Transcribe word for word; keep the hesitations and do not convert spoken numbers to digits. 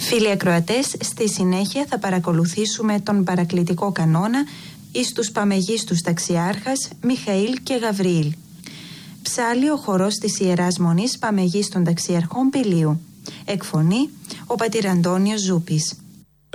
Φίλοι ακροατές, στη συνέχεια θα παρακολουθήσουμε τον παρακλητικό κανόνα εις τους παμεγίστους ταξιάρχας Μιχαήλ και Γαβριήλ. Ψάλλει ο χορός της Ιεράς Μονής Παμεγής των Ταξιαρχών Πηλίου. Εκφωνεί ο πατήρ Αντώνιος Ζούπης.